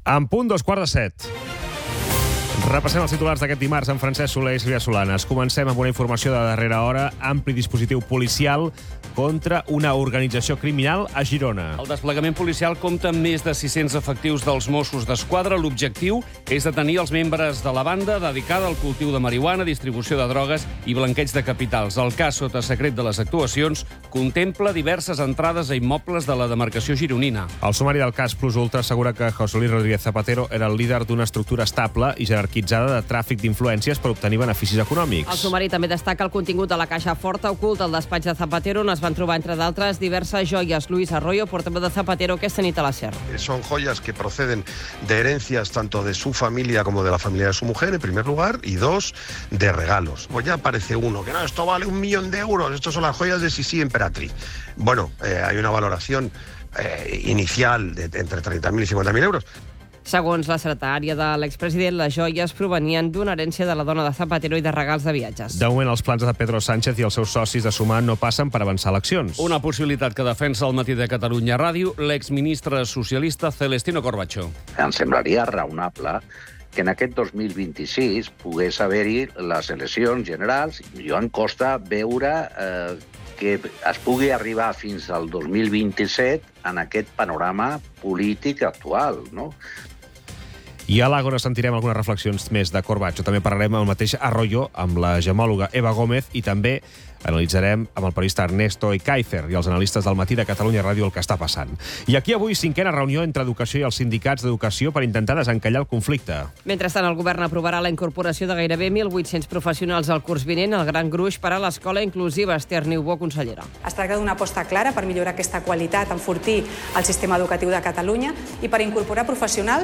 En punt, 2:15. Repassem els titulars d'aquest dimarts amb Francesc Soler i Sílvia Solanes. Comencem amb una informació de darrera hora. Ampli dispositiu policial contra una organització criminal a Girona. El desplegament policial compta amb més de 600 efectius dels Mossos d'Esquadra. L'objectiu és detenir els membres de la banda dedicada al cultiu de marihuana, distribució de drogues i blanqueig de capitals. El cas sota secret de les actuacions contempla diverses entrades a immobles de la demarcació gironina. El sumari del cas Plus Ultra assegura que José Luis Rodríguez Zapatero era el líder d'una estructura estable i jerarquitzada de tràfic d'influències per obtenir beneficis econòmics. El sumari també destaca el contingut de la caixa forta oculta al despatx de Zapatero, on es van trobar, entre d'altres, diverses joies. Luis Arroyo, portaveu de Zapatero, aquesta nit a la SER. Son joyas que proceden de herencias tanto de su familia como de la familia de su mujer, en primer lugar, y dos, de regalos. Pues ya aparece uno, que no, esto vale 1 millón de euros, estos son las joyas de Sisi Emperatriz. Bueno, hay una valoración inicial de entre 30.000 y 50.000 euros. Segons la secretària de l'expresident, les joies provenien d'una herència de la dona de Zapatero i de regals de viatges. De moment, els plans de Pedro Sánchez i els seus socis de Sumar no passen per avançar eleccions. Una possibilitat que defensa el Matí de Catalunya Ràdio l'exministre socialista Celestino Corbacho. Em semblaria raonable que en aquest 2026 pogués haver-hi les eleccions generals. Jo em costa veure que es pugui arribar fins al 2027 en aquest panorama polític actual, no? I a l'Àgora sentirem algunes reflexions més de Corbacho. També parlarem amb el mateix Arroyo, amb la gemòloga Eva Gómez, i també analitzarem amb el periodista Ernesto Ekaizer i els analistes del Matí de Catalunya Ràdio el que està passant. I aquí avui 5a reunió entre Educació i els sindicats d'Educació per intentar desencallar el conflicte. Mentrestant, el govern aprovarà la incorporació de gairebé 1.800 professionals al curs vinent, el gran gruix per a l'escola inclusiva. Esther Niubó, consellera. Es tracta d'una aposta clara per millorar aquesta qualitat, enfortir el sistema educatiu de Catalunya i per incorporar professionals